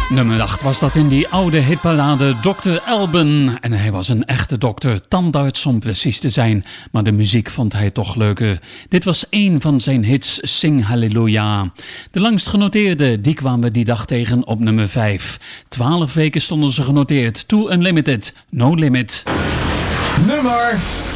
Nummer 8 was dat in die oude hitballade Dr. Alban. En hij was een echte dokter, tandarts om precies te zijn. Maar de muziek vond hij toch leuker. Dit was één van zijn hits, Sing Hallelujah. De langst genoteerde, die kwamen we die dag tegen op nummer 5. 12 weken stonden ze genoteerd. To Unlimited, No Limit. Nummer